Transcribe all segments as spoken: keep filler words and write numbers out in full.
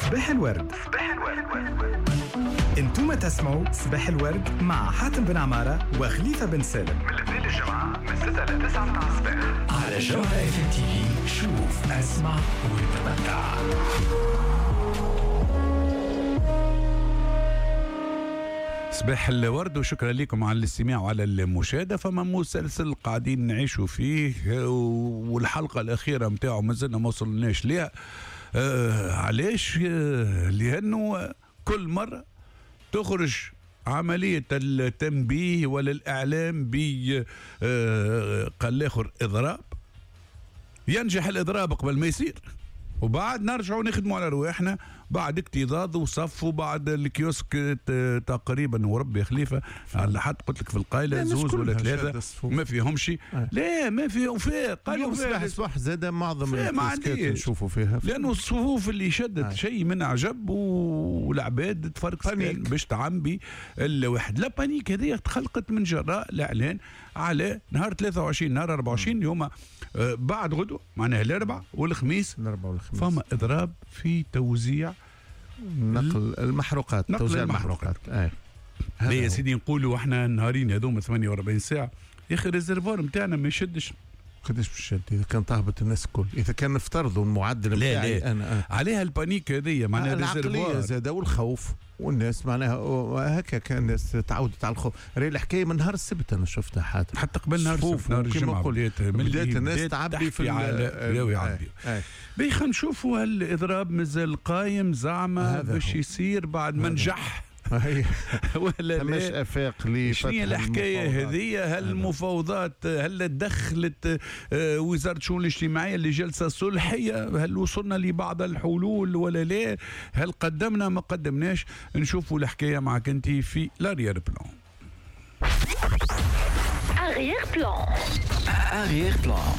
صباح الورد. صباح الورد. انتم تسمعوا صباح الورد مع حاتم بن عمارة وخليفة بن سالم من الاثنين للجمعة من ستة إلى تسعة الصباح على جوهرة اف ام تي في. شوف اسمع وتمتع. صباح الورد وشكرا لكم على الاستماع وعلى المشاهدة. فما مسلسل قاعدين نعيشوا فيه والحلقة الأخيرة متاعه مازلنا ما وصلناش ليها. آه علاش؟ آه لأنه كل مرة تخرج عملية التنبيه ولا الإعلام ب آه قال الآخر إضراب، ينجح الإضراب قبل ما يصير، وبعد نرجعوا نخدموا على رواحنا بعد اكتظاظ وصف وبعد الكيوسك تقريبا. وربي خليفه على حد قلت لك في القايله زوز ولا ثلاثه ما فيهمش. لا ما فيهم فيه قالوا صباح صباح زاد معظم الكيوسكات نشوفوا فيها، لانه الصفوف اللي شدت شيء من عجب والعباد تفرق باش تعمبي الواحد. لا بانيك هذه تخلقت من جراء الاعلان على نهار ثلاثة وعشرين نهار أربعة وعشرين يوم آه بعد غدوه معناها الاربعاء والخميس الاربعاء والخميس فما اضراب في توزيع نقل المحروقات نقل توزيع المحروقات. اي لا يا سيدي نقولوا احنا النهارين هذوما ثمانية وأربعين ساعه يا اخي الريزرفوار نتاعنا ما يشدش. قداش بشد اذا كان تهبط الناس الكل، اذا كان نفترضوا المعدل بتاعي لا انا آه. عليها البانيك هذه معناها العقليه زاد والخوف والناس معناها هكا كان الناس تعودت على الخوف. راهي الحكايه من نهار السبت انا شفتها حتى حتى قبل نهار السبت نهار الجمعه بدات بدات الناس تعبي في على يعبي. باهي خلينا نشوفوا هل الاضراب مازال قايم زعما باش يصير بعد ما نجح ولا مش افاق لي. شنو هي الحكايه هذه؟ هل المفاوضات هل دخلت وزاره الشؤون الاجتماعيه اللي جلسه صلحيه؟ هل وصلنا لبعض الحلول ولا لا؟ هل قدمنا ما قدمناش؟ نشوفوا الحكايه معك انت في لاريير بلان. اريير بلان اريير بلان.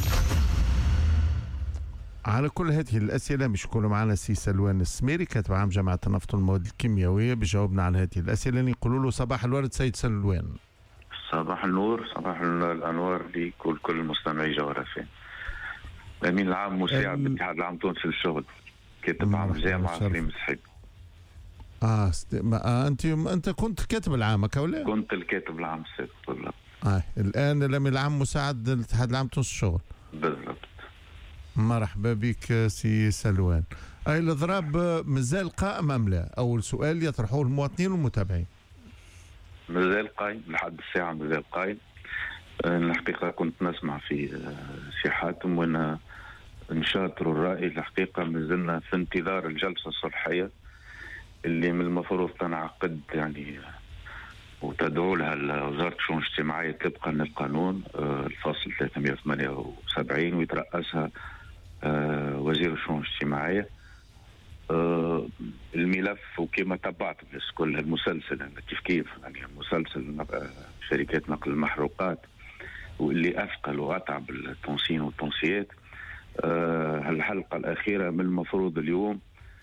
على كل هذه الأسئلة مش يكونوا معنا سي سلوان السميري كاتب عام جامعة النفط والمواد الكيميائية بجاوبنا على هذه الأسئلة. يقولوا له صباح الورد سيد سلوان. صباح النور، صباح الأنوار لكل كل مستمعي جغرافيا. الأمين العام مساعد باتحاد العام التونسي للشغل كاتب عام الجامعة سليم السحيب. آه, آه أنت أنت كنت كاتب العام كولا؟ كنت الكاتب العام السابق بالضبط. آه الآن الأمين العام مساعد الاتحاد العام التونسي للشغل. بالضبط. مرحبا بك سي سلوان. أي الإضراب مازال قائم أم لا؟ أول سؤال يطرحوه المواطنين والمتابعين. مازال قائم لحد الساعة، مازال قائم. الحقيقة كنت نسمع في سي حاتم وأنا نشاطر الرأي. الحقيقة مازلنا في انتظار الجلسة الصلحية اللي من المفروض تنعقد يعني وتدعو لها وزارة الشؤون الاجتماعية طبقا للقانون الفصل ثلاثمائة وثمانية وسبعين ويترأسها وزير الشؤون الاجتماعية. الملف وكما تبعت بس كل المسلسل يعني كيف كيف يعني مسلسل شركات نقل المحروقات واللي أثقل وأتعب التونسيين والتونسيات. الحلقة الأخيرة من المفروض اليوم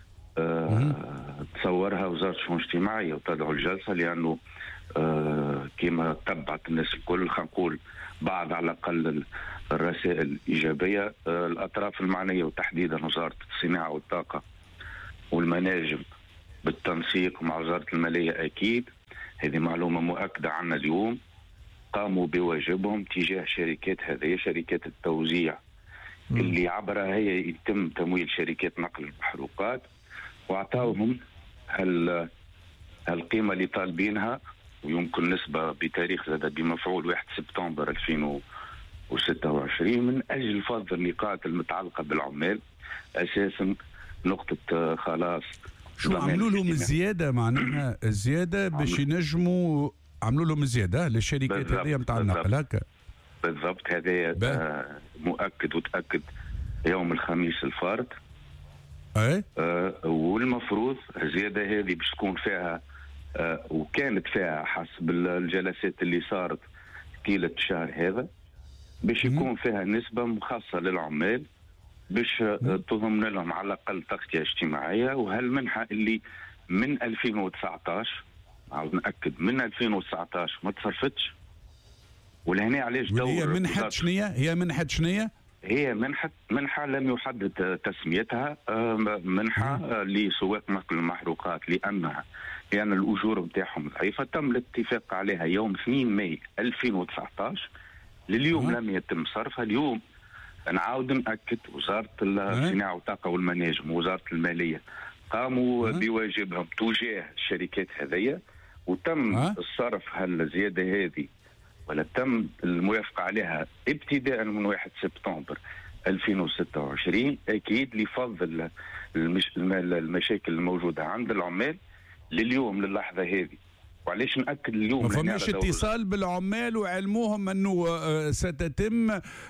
تصورها وزارة الشؤون الاجتماعية وتدعو الجلسة، لأنه آه كما تبعت الناس الكل خلينا نقول بعض على الأقل الرسائل الإيجابية. آه الأطراف المعنية وتحديدا وزارة الصناعة والطاقة والمناجم بالتنسيق مع وزارة المالية أكيد، هذه معلومة مؤكدة عنا اليوم، قاموا بواجبهم تجاه شركات هذه شركات التوزيع م. اللي عبرها هي يتم تمويل شركات نقل المحروقات، وأعطاهم هال القيمة اللي طالبينها ويمكن نسبة بتاريخ زاد بمفعول واحد سبتمبر ألفين وستة وعشرين من أجل فض النقاط المتعلقة بالعمال. أساسا نقطة خلاص شو عملوا لهم الزيادة معناها الزيادة باش ينجموا عملوا لهم زيادة للشركات هذه متاع النقل هكا بالضبط. هذا آه مؤكد وتأكد يوم الخميس الفارط. أي آه والمفروض الزيادة هذه باش تكون فيها آه وكانت فيها حسب الجلسات اللي صارت طيلة الشهر هذا باش يكون فيها نسبة مخصصة للعمال باش آه تضمن لهم على الأقل تغطية اجتماعية. وهالمنحة اللي من ألفين وتسعطاش عاود نأكد من ألفين وتسعطاش ما تصرفتش. ولهنا علاش دور هي منحة شنية؟ هي منحة شنية؟ هي منحة منحة لم يحدد تسميتها، منحة لسواق نقل المحروقات لأنها لأن الأجور نتاعهم ضعيفة. تم الاتفاق عليها يوم اثنين ماي ألفين وتسعة عشر، لليوم لم يتم صرفها. اليوم نعاود نأكد وزارة الصناعة والطاقة والمناجم ووزارة المالية قاموا بواجبهم تجاه الشركات هذية، وتم الصرف هالزيادة هذه ولا تم الموافقة عليها ابتداء من واحد سبتمبر ألفين وستة وعشرين، أكيد لفض المش... المشاكل الموجودة عند العمال لليوم للحظة هذه. وعليش نأكد اليوم ما فماش اتصال بالعمال وعلموهم أنه ستتم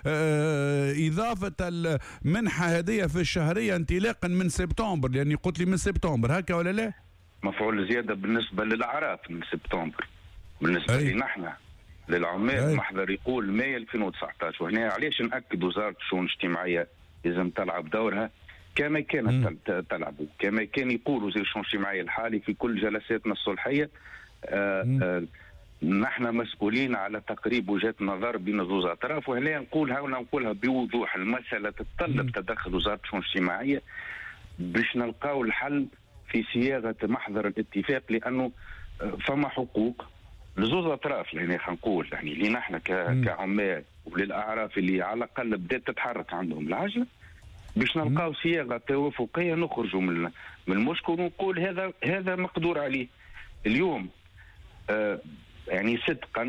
إضافة المنحة هذه في الشهرية انطلاقا من سبتمبر، لأني يعني قلت لي من سبتمبر هكا ولا لا؟ مفعول زيادة بالنسبة للأعراف من سبتمبر، بالنسبة لنا احنا للعمال محضر يقول ماي ألفين وتسعة عشر. وهنا علاش نأكد وزارة الشؤون الاجتماعية لازم تلعب دورها كما كانت تلعب، كما كان يقول وزير الشؤون الاجتماعية الحالي في كل جلساتنا الصلحية. آه آه نحن مسؤولين على تقريب وجهات نظر بين زوز أطراف، وهنا نقولها ونقولها بوضوح. المسألة تتطلب تدخل وزارة الشؤون الاجتماعية باش نلقاو الحل في صياغة محضر الاتفاق، لأنه فما حقوق لزوز أطراف. يعني خلينا نقول يعني لينا احنا كعمال وللأعراف اللي على الأقل بدأت تتحرك عندهم العجلة، باش نلقاو صياغة توافقية نخرجوا من من المشكل ونقول هذا هذا مقدور عليه. اليوم آه يعني صدقا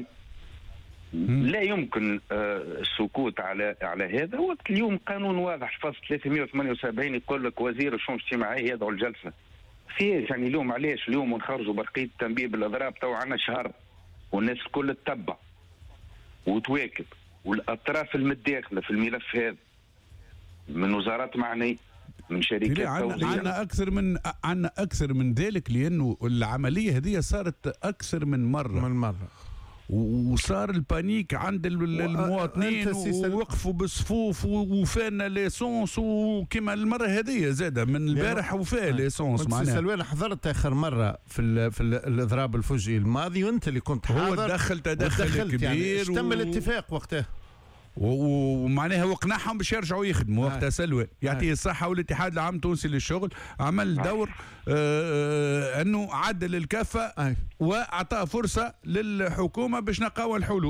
لا يمكن آه السكوت على على هذا وقت اليوم قانون واضح فصل ثلاثمائة وثمانية وسبعين يقول لك وزير الشؤون الاجتماعية يدعو الجلسة. فيه يعني اليوم علاش اليوم ونخرجوا برقية التنبيه بالاضراب تو عندنا شهر والناس الكل تتبع وتواكب، والاطراف المتداخله في الملف هذا من وزارات معنيه من شركات توزيع. عندنا اكثر من عندنا اكثر من ذلك، لانه العمليه هذه صارت اكثر من مره من مره وصار البانيك عند المواطنين ووقفوا بالصفوف وفانا ليسونس، وكما المره هذه زاده من البارح وفاه ليسونس. معناها سلوان حضرت اخر مره في ال في الاضراب الفجئي الماضي وانت اللي كنت حاضر، هو دخل تدخل كبير يعني تم و... الاتفاق وقتها ومعناها وقنعهم باش يرجعوا يخدموا وقتها. سلوى يعطيه الصحه والاتحاد العام التونسي للشغل عمل دور آه انه عدل الكفه واعطى فرصه للحكومه باش نلقاو الحلول.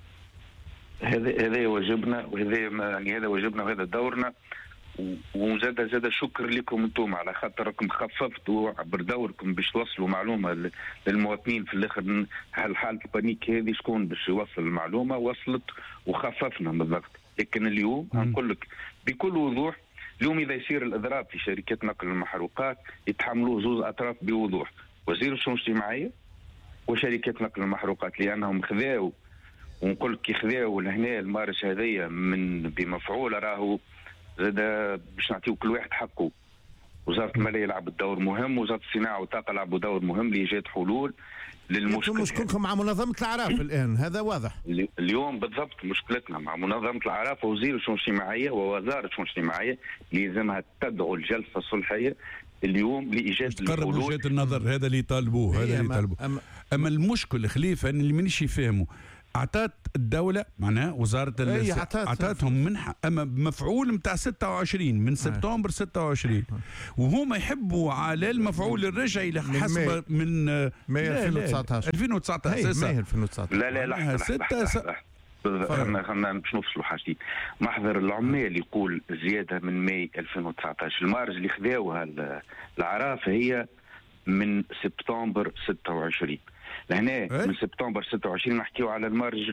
هذا هذا واجبنا وهذا يعني هذا واجبنا وهذا دورنا. وزاد زاد شكر لكم انتم على خاطركم خففتوا عبر دوركم باش توصلوا معلومه للمواطنين. في الاخر حاله البانيك هذه شكون باش يوصل المعلومه وصلت وخففنا من الضغط. لكن اليوم نقول لك بكل وضوح اليوم اذا يصير الاضراب في شركات نقل المحروقات يتحملوه زوز اطراف بوضوح، وزير الشؤون الاجتماعيه وشركات نقل المحروقات، لانهم خذاوا ونقول لك يخذاوا لهنا المارش هذيا من بمفعول راهو زاد باش نعطيو كل واحد حقه. وزارة المالية يلعب دور مهم، وزارة الصناعة والطاقة يلعبوا دور مهم لإيجاد حلول للمشكلة. مشكلكم مع منظمة الأعراف الآن هذا واضح. اليوم بالضبط مشكلتنا مع منظمة الأعراف ووزير الشؤون الاجتماعية ووزارة الشؤون الاجتماعية لازمها تدعو الجلسة الصلحية اليوم لإيجاد الحلول. تقرب وجهة النظر، هذا اللي يطالبوه هذا اللي يطالبوه. أما, أما المشكل خليفة أن اللي مانيش يفهموا أعطت الدولة معناها وزارة أعطتهم منحة أما مفعول متاع ستة وعشرين من سبتمبر ستة وعشرين، وهم يحبوا على المفعول الرجعي حسب من ماي ألفين وتسعة عشر ألفين وتسعة عشر ماي ألفين وتسعة عشر. لا لا لا ستة خلنا خلنا باش نفصلوا حاجتين. محضر العمال يقول زيادة من ماي ألفين وتسعة عشر، المارج اللي خذاوها الأعراف هي من سبتمبر ستة وعشرين. لهنا من سبتمبر ستة وعشرين نحكيو على المارج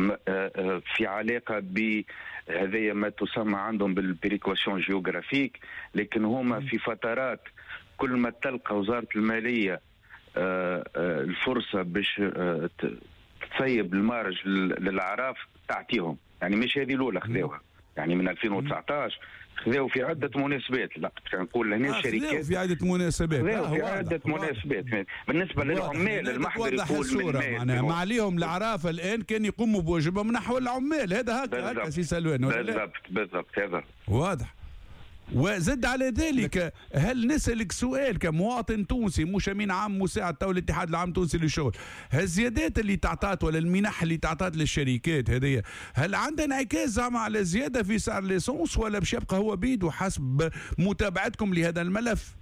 في علاقة بهذا ما تسمى عندهم بالبريكواسيون جيوغرافيك، لكن هما في فترات كل ما تلقى وزارة المالية الفرصة باش تسيب المارج للأعراف تعطيهم. يعني مش هذه الأولى خذوها، يعني من ألفين وتسعة عشر خذوا في عدة مناسبات. لا نقول هنا الشركات في عدة مناسبات خذوا في عدة مناسبات. بالنسبة للعمال المحضر يقول من معناها ما عليهم العرافة الآن كان يقوموا بواجبهم نحو العمال. هذا هكا هكا سي سلوان ولا لا؟ بالضبط بالضبط هذا واضح. وزد على ذلك هل نسألك سؤال كمواطن تونسي مش امين عام مساعد تو الاتحاد العام التونسي للشغل، هالزيادات اللي تعطات ولا المنح اللي تعطات للشركات هذه هل عندها انعكاس زعما على زياده في سعر ليسونس ولا باش يبقى هو بيده حسب متابعتكم لهذا الملف؟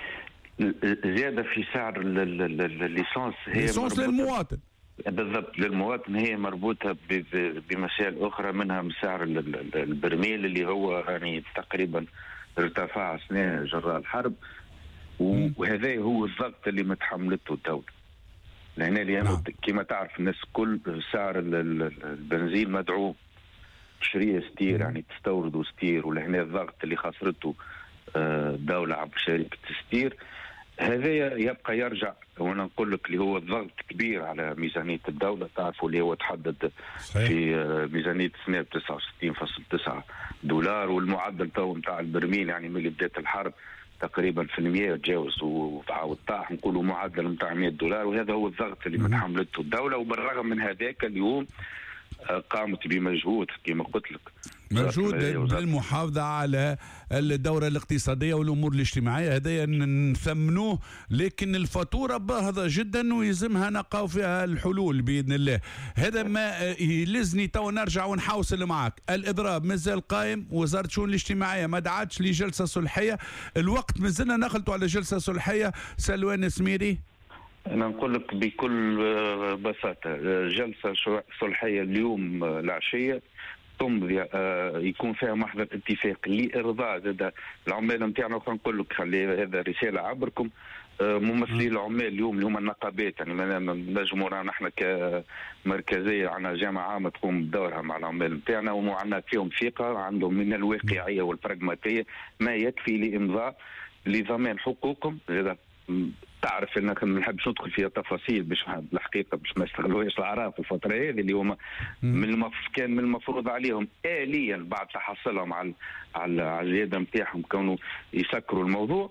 زياده في سعر الليسونس هي ليسونس للمواطن بالضبط للمواطن، هي مربوطه بمسائل اخرى منها سعر البرميل اللي هو يعني تقريبا ارتفع اثناء جراء الحرب، وهذا هو الضغط اللي متحملته الدوله. لهنا لأنه كما تعرف الناس كل سعر البنزين مدعوم، تشريه ستير يعني تستورد ستير، ولهنا الضغط اللي خسرته الدوله عبر شركه ستير هذا يبقى يرجع. وانا نقول لك اللي هو الضغط كبير على ميزانيه الدوله، تعرفوا اللي هو تحدد صحيح. في ميزانيه السنه ب تسعة وستين فاصلة تسعة دولار، والمعدل تو نتاع البرميل يعني من بدايه الحرب تقريبا في المية تجاوز وعاود طاح، نقولوا معدل نتاع مية دولار، وهذا هو الضغط اللي متحملته الدوله. وبالرغم من هذاك اليوم قامت بمجهود كما قلت لك، مجهود بالمحافظة على الدورة الاقتصادية والأمور الاجتماعية، هذا نثمنوه، لكن الفاتورة باهظة جدا ويلزمها نلقاو فيها الحلول بإذن الله. هذا ما يلزني تو نرجع ونحاوصل معك. الإضراب مازال قائم، وزارة الشؤون الاجتماعية ما دعتش لجلسة صلحية، الوقت مازلنا نخلطوا على جلسة صلحية. سلوان سميري، أنا نقول لك بكل بساطة جلسة صلحية اليوم العشية تمضي يكون فيها محضر اتفاق لإرضاء زاد العمال نتاعنا. ونقول لك خلي هذا رسالة عبركم ممثلي العمال اليوم اللي هم النقابات، يعني نجموا نحن كمركزية عنا جامعة عامة تقوم بدورها مع العمال نتاعنا، ومعنا فيهم ثقة عندهم من الواقعية والبراغماتية ما يكفي لإمضاء لضمان حقوقهم. تعرف ان ما نحبش ندخل فيها تفاصيل باش الحقيقه باش ما يستغلوهاش الاعراف الفتره هذه اللي هما من المف... كان من المفروض عليهم آليا بعد تحصلهم على على الزياده نتاعهم كانوا يسكروا الموضوع.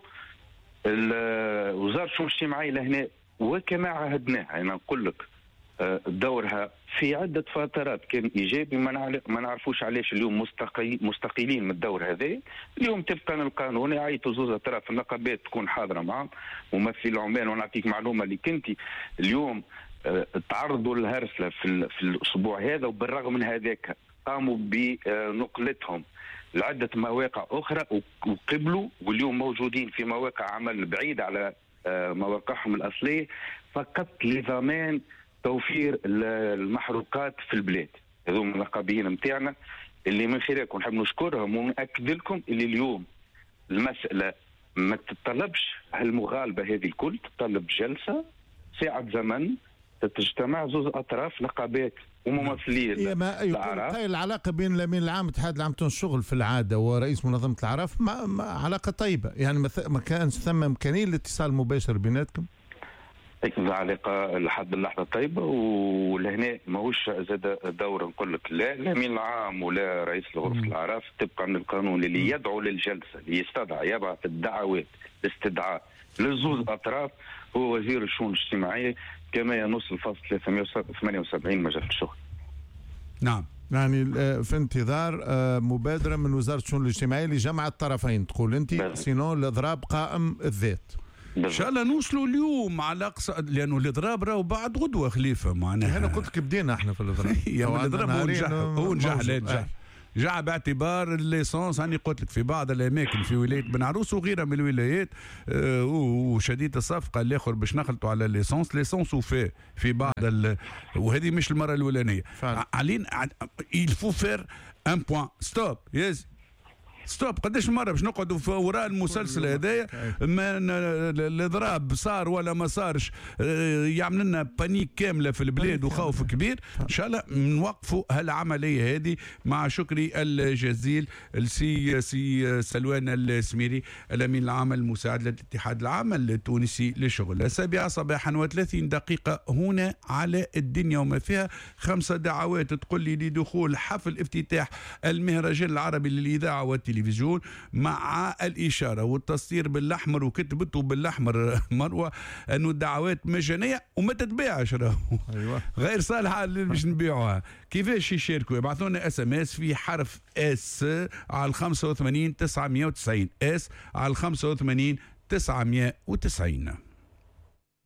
وزاره الشؤون الاجتماعيه لهنا وكما عهدناها، انا نقول لك دورها في عده فترات كان ايجابي، ما نعرفوش علاش اليوم مستقيل مستقيلين من الدور هذا. اليوم طبقا للقانون يعيطوا زوز اطراف، النقابات تكون حاضره معهم ممثل العمال. ونعطيك معلومه اللي كنت اليوم تعرضوا للهرسله في, في الاسبوع هذا، وبالرغم من هذاك قاموا بنقلتهم لعده مواقع اخرى وقبلوا، واليوم موجودين في مواقع عمل بعيد على مواقعهم الاصليه فقط لضمان توفير المحروقات في البلاد. هذوما النقابيين نتاعنا اللي من خلالكم نحب نشكرهم ونأكد لكم اللي اليوم المسألة ما تتطلبش هالمغالبة هذه الكل، تتطلب جلسة ساعة زمن تجتمع زوز أطراف نقابات وممثلين الأعراف. العلاقة بين الأمين العام اتحاد العام الشغل في العادة ورئيس منظمة الأعراف ما ما علاقة طيبة، يعني ما كانش ثم إمكانية الاتصال المباشر بيناتكم؟ علاقة لحد اللحظة طيبة، ولهنا ماهوش زاد دور نقول لك لا الأمين العام ولا رئيس غرفة الأعراف طبقا للقانون اللي يدعو للجلسة اللي يستدعى يبعث الدعوات الاستدعاء للزوز أطراف هو وزير الشؤون الاجتماعية كما ينص الفصل ثلاثمائة وثمانية وسبعين مجلة الشغل. نعم، يعني في انتظار مبادرة من وزارة الشؤون الاجتماعية لجمع الطرفين تقول أنت، سينو الإضراب قائم الذات. ان شاء الله نوصلوا اليوم على اقصى، لانه الاضراب راهو بعد غدوه خليفه معناها. انا قلت لك بدينا احنا في الاضراب. يا الاضراب هو نجح هو نجح لا نجح جاء باعتبار الليسونس. أنا قلت لك في بعض الأماكن في ولاية بن عروس وغيرها من الولايات آه وشديد الصفقة الآخر باش نخلطوا على الليسونس ليسونس وفاء في بعض وهذه مش المرة الأولانية. علينا يلفو فير ان بوان ستوب يس ستوب. قداش مرة باش نقعدوا في وراء المسلسل هذايا ما الاضراب صار ولا ما صارش يعمل لنا بانيك كاملة في البلاد وخوف كبير. ان شاء الله نوقفوا هالعملية هذه مع شكري الجزيل السي سي سلوان السميري الامين العام المساعد للاتحاد العام التونسي للشغل. السابعة صباحا وثلاثين دقيقة هنا على الدنيا وما فيها. خمسة دعوات تقول لي لدخول حفل افتتاح المهرجان العربي للإذاعة والتلفزيون التلفزيون مع الإشارة والتصدير بالأحمر، وكتبته بالأحمر مروة أنه الدعوات مجانية وما تتباعش أيوة. غير صالحة اللي باش نبيعوها. كيفاش يشاركوا؟ يبعثوا لنا اس ام اس في حرف اس على خمسة وثمانين تسعمائة وتسعين، اس على خمسة وثمانين تسعمائة وتسعين.